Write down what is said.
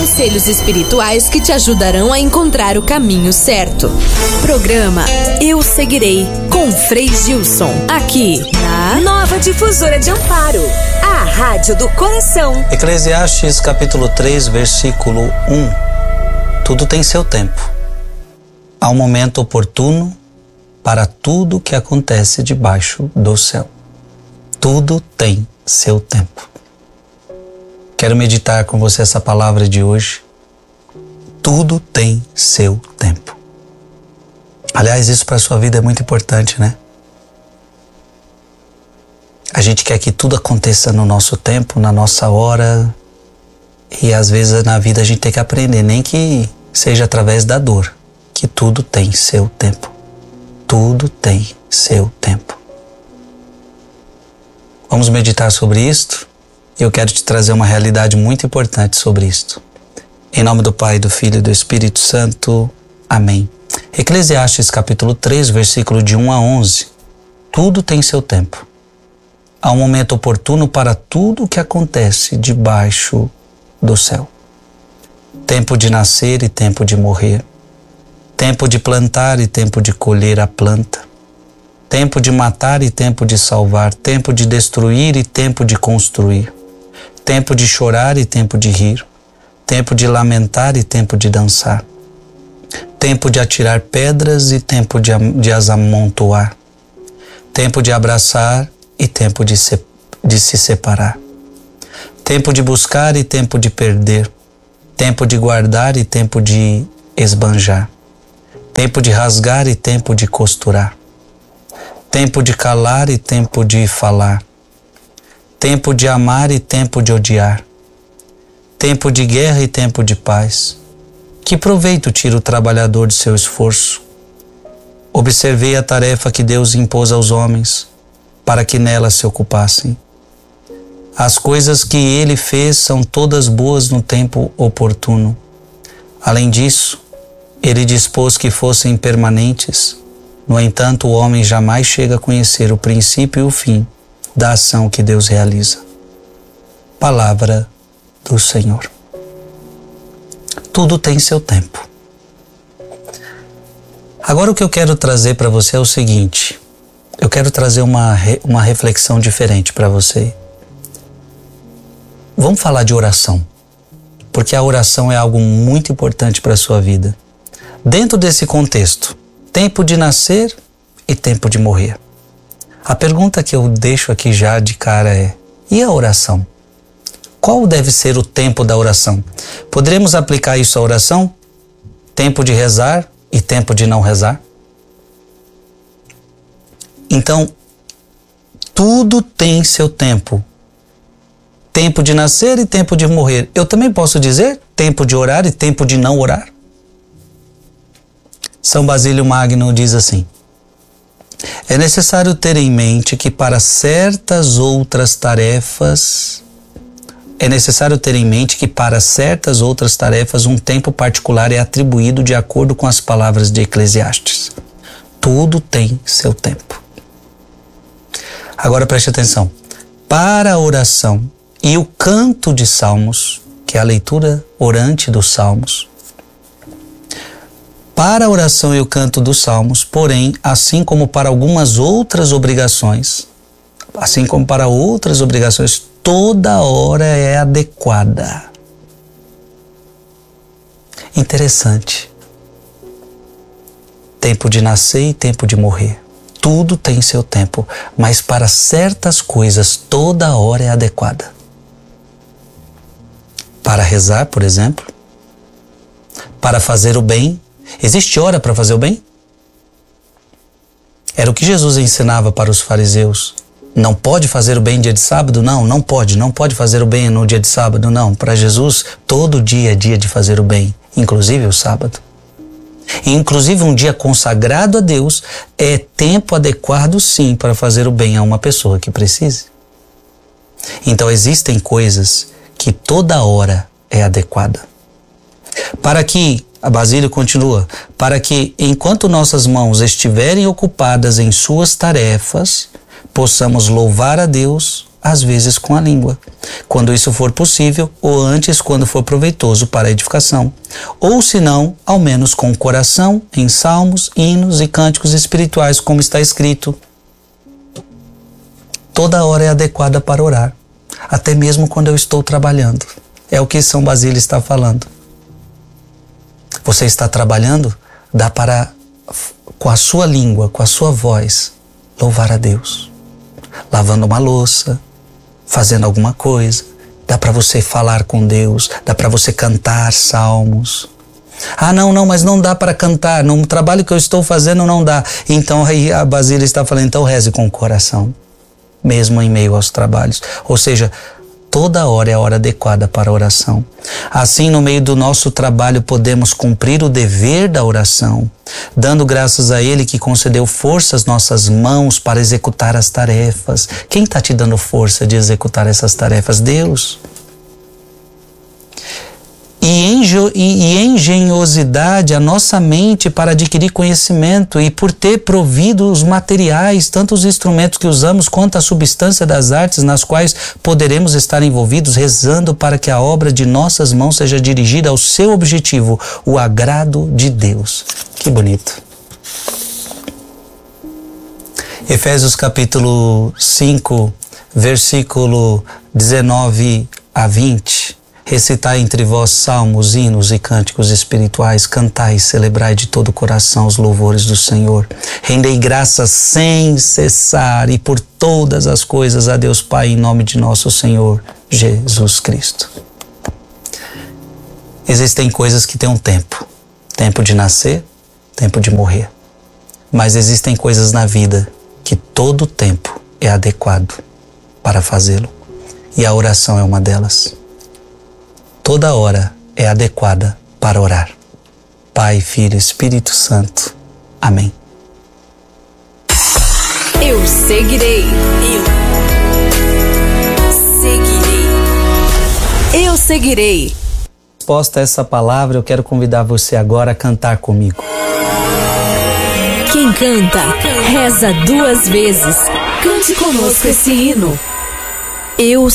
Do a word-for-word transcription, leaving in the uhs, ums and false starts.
Conselhos espirituais que te ajudarão a encontrar o caminho certo. Programa Eu Seguirei, com Frei Gilson, aqui na Nova Difusora de Amparo, a rádio do coração. Eclesiastes capítulo três, versículo um. Tudo tem seu tempo. Há um momento oportuno para tudo que acontece debaixo do céu. Tudo tem seu tempo. Quero meditar com você essa palavra de hoje. Tudo tem seu tempo. Aliás, isso para a sua vida é muito importante, né? A gente quer que tudo aconteça no nosso tempo, na nossa hora. E às vezes na vida a gente tem que aprender, nem que seja através da dor, que tudo tem seu tempo. Tudo tem seu tempo. Vamos meditar sobre isto? E eu quero te trazer uma realidade muito importante sobre isto. Em nome do Pai, do Filho e do Espírito Santo. Amém. Eclesiastes capítulo três, versículo de um a onze. Tudo tem seu tempo. Há um momento oportuno para tudo que acontece debaixo do céu. Tempo de nascer e tempo de morrer. Tempo de plantar e tempo de colher a planta. Tempo de matar e tempo de salvar. Tempo de destruir e tempo de construir. Tempo de chorar e tempo de rir. Tempo de lamentar e tempo de dançar. Tempo de atirar pedras e tempo de, de as amontoar. Tempo de abraçar e tempo de se, de se separar. Tempo de buscar e tempo de perder. Tempo de guardar e tempo de esbanjar. Tempo de rasgar e tempo de costurar. Tempo de calar e tempo de falar. Tempo de amar e tempo de odiar. Tempo de guerra e tempo de paz. Que proveito tira o trabalhador de seu esforço? Observei a tarefa que Deus impôs aos homens, para que nela se ocupassem. As coisas que Ele fez são todas boas no tempo oportuno. Além disso, Ele dispôs que fossem permanentes. No entanto, o homem jamais chega a conhecer o princípio e o fim da ação que Deus realiza. Palavra do Senhor. Tudo tem seu tempo. Agora o que eu quero trazer para você é o seguinte. Eu quero trazer uma, uma reflexão diferente para você. Vamos falar de oração, porque a oração é algo muito importante para a sua vida. Dentro desse contexto, tempo de nascer e tempo de morrer. A pergunta que eu deixo aqui já de cara é: e a oração? Qual deve ser o tempo da oração? Poderemos aplicar isso à oração? Tempo de rezar e tempo de não rezar? Então, tudo tem seu tempo. Tempo de nascer e tempo de morrer. Eu também posso dizer tempo de orar e tempo de não orar? São Basílio Magno diz assim: é necessário ter em mente que para certas outras tarefas, é necessário ter em mente que para certas outras tarefas um tempo particular é atribuído de acordo com as palavras de Eclesiastes. Tudo tem seu tempo. Agora preste atenção. Para a oração e o canto de salmos, que é a leitura orante dos salmos, para a oração e o canto dos salmos, porém, assim como para algumas outras obrigações, assim como para outras obrigações, toda hora é adequada. Interessante. Tempo de nascer e tempo de morrer. Tudo tem seu tempo, mas para certas coisas toda hora é adequada. Para rezar, por exemplo, para fazer o bem. Existe hora para fazer o bem? Era o que Jesus ensinava para os fariseus. Não pode fazer o bem dia de sábado? Não, não pode. Não pode fazer o bem no dia de sábado? Não. Para Jesus, todo dia é dia de fazer o bem, inclusive o sábado. E inclusive um dia consagrado a Deus é tempo adequado, sim, para fazer o bem a uma pessoa que precise. Então existem coisas que toda hora é adequada. Para que, a Basílio continua, para que enquanto nossas mãos estiverem ocupadas em suas tarefas, possamos louvar a Deus, às vezes com a língua, quando isso for possível, ou antes, quando for proveitoso para a edificação, ou se não, ao menos com o coração, em salmos, hinos e cânticos espirituais, como está escrito. Toda hora é adequada para orar, até mesmo quando eu estou trabalhando. É o que São Basílio está falando. Você está trabalhando? Dá para, com a sua língua, com a sua voz, louvar a Deus. Lavando uma louça, fazendo alguma coisa. Dá para você falar com Deus, dá para você cantar salmos. Ah, não, não, mas não dá para cantar, no trabalho que eu estou fazendo não dá. Então aí a Basília está falando, então reze com o coração, mesmo em meio aos trabalhos. Ou seja, toda hora é a hora adequada para a oração. Assim, no meio do nosso trabalho, podemos cumprir o dever da oração, dando graças a Ele que concedeu força às nossas mãos para executar as tarefas. Quem está te dando força de executar essas tarefas? Deus. E, enjo, e, e engenhosidade a nossa mente para adquirir conhecimento e por ter provido os materiais, tanto os instrumentos que usamos quanto a substância das artes nas quais poderemos estar envolvidos, rezando para que a obra de nossas mãos seja dirigida ao seu objetivo, o agrado de Deus. Que bonito. Efésios capítulo cinco, versículo dezenove a vinte. Recitai entre vós salmos, hinos e cânticos espirituais, cantai e celebrai de todo o coração os louvores do Senhor. Rendei graças sem cessar e por todas as coisas a Deus Pai em nome de nosso Senhor Jesus Cristo. Existem coisas que têm um tempo. Tempo de nascer, tempo de morrer. Mas existem coisas na vida que todo tempo é adequado para fazê-lo. E a oração é uma delas. Toda hora é adequada para orar. Pai, Filho, Espírito Santo. Amém. Eu seguirei. Eu seguirei. Eu seguirei. Resposta a essa palavra, eu quero convidar você agora a cantar comigo. Quem canta, reza duas vezes. Cante conosco esse hino. Eu